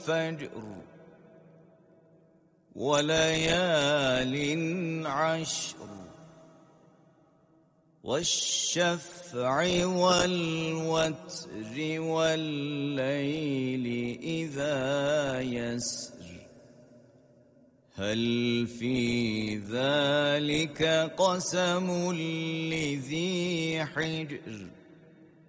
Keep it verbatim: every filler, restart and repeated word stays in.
فجر وليال عشر والشفع والوتر والليل إذا يسر هل في ذلك قسم لذي حجر